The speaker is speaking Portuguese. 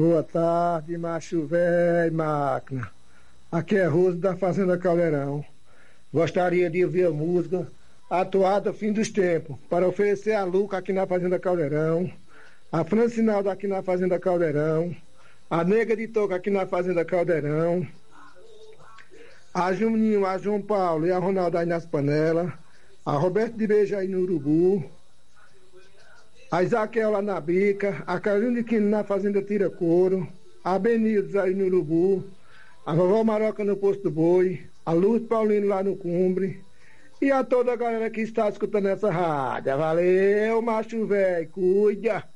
Boa tarde, macho velho, máquina. Aqui é Roso da Fazenda Caldeirão. Gostaria de ouvir a música Atuada Fim dos Tempos, para oferecer a Luca aqui na Fazenda Caldeirão, a Francinalda aqui na Fazenda Caldeirão, a Nega de Toca aqui na Fazenda Caldeirão, a Juninho, a João Paulo e a Ronaldo aí nas panelas, a Roberto de Beija aí no Urubu, a Isaquel lá na Bica, a Carolina de Quino na Fazenda Tira Couro, a Benildes aí no Urubu, a Vovó Maroca no Posto do Boi, a Luz Paulino lá no Cumbre e a toda a galera que está escutando essa rádio. Valeu, macho velho, cuida!